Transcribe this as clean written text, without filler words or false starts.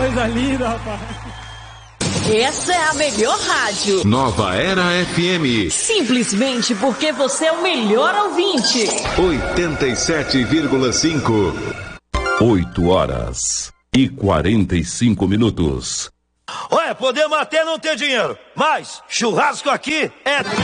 coisa linda, rapaz. Essa é a melhor rádio. Nova Era FM. Simplesmente porque você é o melhor ouvinte. 87,5. 8h45. Olha, podemos até não ter dinheiro, mas churrasco aqui é